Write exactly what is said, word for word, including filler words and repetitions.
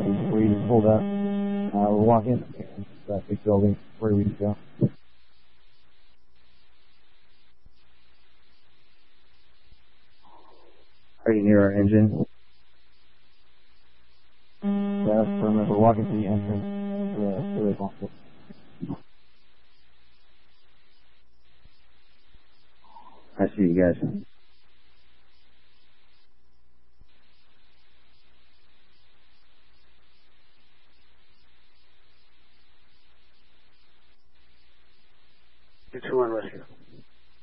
before you pulled up. Uh, we're walking into that big building where we go. Are you near our engine? Yeah, so we're walking to the entrance to the, to the conference. I see you guys. Two one rescue.